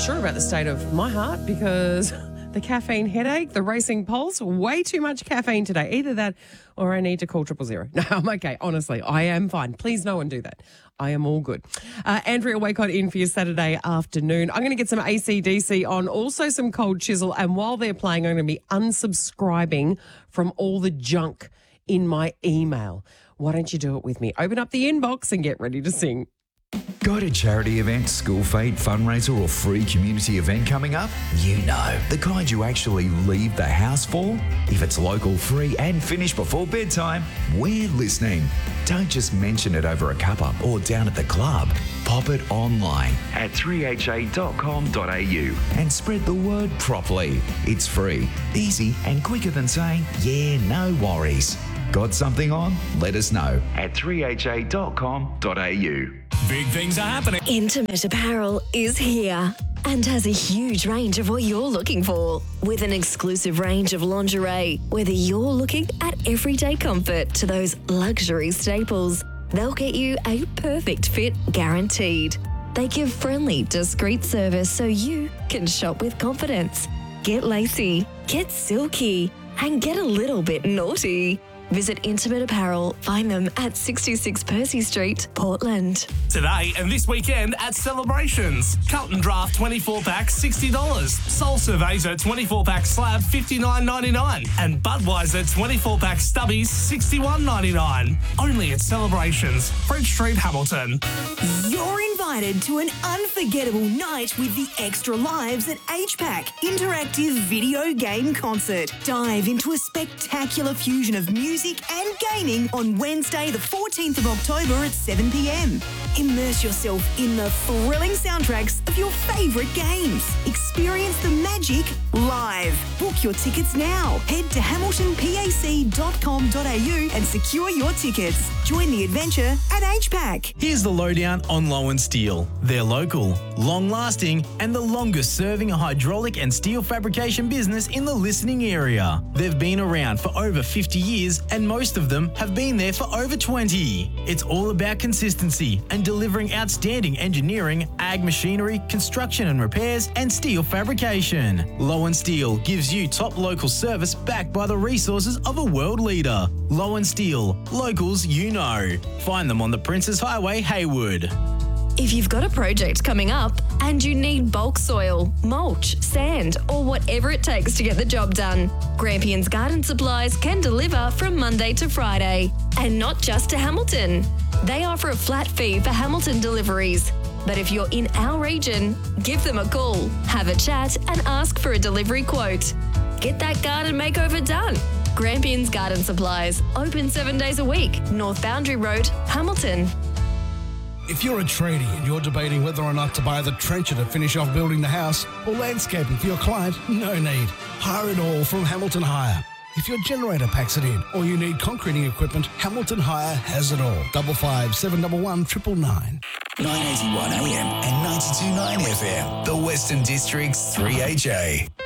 sure about the state of my heart because the caffeine headache, the racing pulse, way too much caffeine today. Either that or I need to call 000. No, I'm okay. Honestly, I am fine. Please no one do that. I am all good. Andrea Waycott in for your Saturday afternoon. I'm going to get some AC/DC on, also some Cold Chisel. And while they're playing, I'm going to be unsubscribing from all the junk in my email. Why don't you do it with me? Open up the inbox and get ready to sing. Got a charity event, school fete, fundraiser or free community event coming up? You know, the kind you actually leave the house for? If it's local, free and finished before bedtime, we're listening. Don't just mention it over a cuppa or down at the club. Pop it online at 3ha.com.au and spread the word properly. It's free, easy and quicker than saying, yeah, no worries. Got something on? Let us know at 3ha.com.au. Big things are happening. Intimate Apparel is here and has a huge range of what you're looking for. With an exclusive range of lingerie, whether you're looking at everyday comfort to those luxury staples, they'll get you a perfect fit guaranteed. They give friendly, discreet service so you can shop with confidence. Get lacy, get silky, and get a little bit naughty. Visit Intimate Apparel. Find them at 66 Percy Street, Portland. Today and this weekend at Celebrations. Carlton Draft 24-pack, $60. Soul Cerveza 24-pack slab, $59.99. And Budweiser 24-pack stubbies, $61.99. Only at Celebrations, French Street, Hamilton. You're invited to an unforgettable night with the Extra Lives at HPAC Interactive Video Game Concert. Dive into a spectacular fusion of music and gaming on Wednesday, the 14th of October at 7 p.m. Immerse yourself in the thrilling soundtracks of your favourite games. Experience the magic live. Book your tickets now. Head to hamiltonpac.com.au and secure your tickets. Join the adventure at HPAC. Here's the lowdown on Lowen Steel. They're local, long-lasting, and the longest-serving hydraulic and steel fabrication business in the listening area. They've been around for over 50 years, and most of them have been there for over 20. It's all about consistency and delivering outstanding engineering, ag machinery, construction and repairs, and steel fabrication. Lowen Steel gives you top local service backed by the resources of a world leader. Lowen Steel, locals you know. Find them on the Princes Highway, Haywood. If you've got a project coming up and you need bulk soil, mulch, sand, or whatever it takes to get the job done, Grampians Garden Supplies can deliver from Monday to Friday. And not just to Hamilton. They offer a flat fee for Hamilton deliveries. But if you're in our region, give them a call, have a chat, and ask for a delivery quote. Get that garden makeover done. Grampians Garden Supplies, open 7 days a week, North Boundary Road, Hamilton. If you're a tradie and you're debating whether or not to buy the trencher to finish off building the house or landscaping for your client, no need. Hire it all from Hamilton Hire. If your generator packs it in or you need concreting equipment, Hamilton Hire has it all. 557 711 999. 981 AM and 92.9 FM, the Western District's 3HA.